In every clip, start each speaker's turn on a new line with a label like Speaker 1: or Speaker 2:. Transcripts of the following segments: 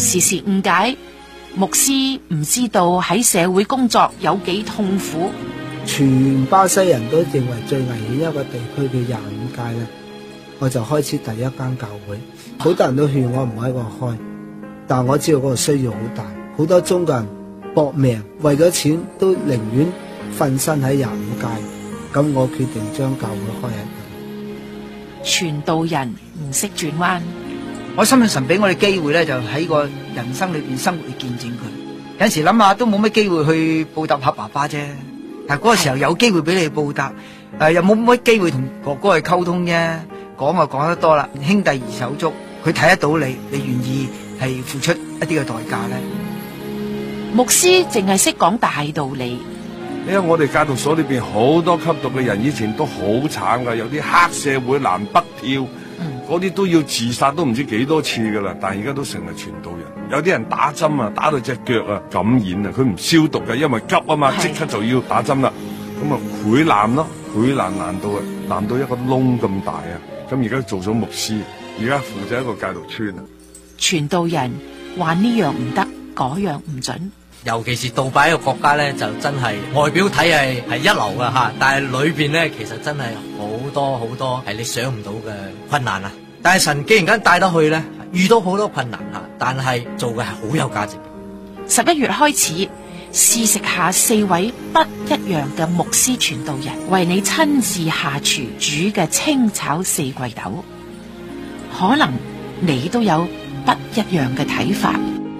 Speaker 1: 時時誤解牧師唔知道喺社會工作有幾痛苦。
Speaker 2: 全巴西人都認為最危險一個地區嘅25街咧，我就開始第一間教會。好多人都勸我唔喺嗰度開，但我知道嗰個需要好大，好多中國人搏命為咗錢都寧願瞓身喺25街。咁我決定將教會開喺度。
Speaker 1: 傳道人唔識轉彎。
Speaker 3: 我相信神俾我哋機會咧，就喺個人生裏邊生活去見證佢。有陣時諗下都冇乜機會去報答下爸爸啫，但係嗰個時候有機會俾你報答，又冇乜機會同哥哥去溝通啫。講就講得多啦，兄弟二手足，佢睇得到你願意係付出一啲嘅代價咧。
Speaker 1: 牧師淨係識講大道理。
Speaker 4: 因為我哋戒毒所裏邊好多吸毒嘅人，以前都好慘噶，有啲黑社會南北跳。嗰啲都要自殺都唔知幾多次噶啦，但係而家都成為傳道人。有啲人打針啊，打到隻腳啊感染啊，佢唔消毒嘅，因為急啊嘛，即刻就要打針啦。咁啊潰爛咯，潰爛爛到一個窿咁大啊！咁而家做咗牧師，而家負責一個戒毒村啊。傳
Speaker 1: 道人話呢樣唔得，嗰樣唔準。
Speaker 5: 尤其是杜拜一個國家咧，就真係外表睇係一流噶吓，但係裏邊咧其實真係好多係你想唔到嘅困難啊！但係神既然間帶得去咧，遇到好多困難吓，但係做嘅係好有價值。
Speaker 1: 11月開始試食下4位不一樣嘅牧師傳道人為你親自下廚煮嘅清炒四季豆，可能你都有不一樣嘅睇法。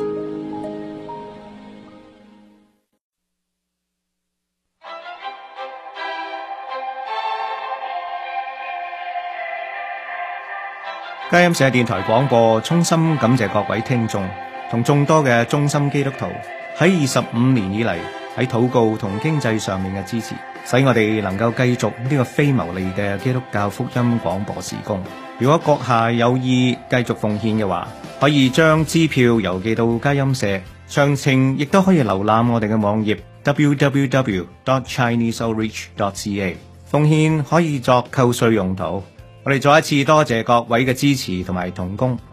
Speaker 6: 佳音社電台廣播衷心感謝各位聽眾同眾多嘅忠心基督徒喺25年以嚟喺禱告同經濟上面嘅支持，使我哋能夠繼續呢個非牟利嘅基督教福音廣播事工。如果閣下有意繼續奉獻嘅話，可以將支票郵寄到佳音社，詳情亦都可以瀏覽我哋嘅網頁 www.chineseoutreach.ca。 奉獻可以作扣稅用途。我哋再一次多謝各位嘅支持同埋同工。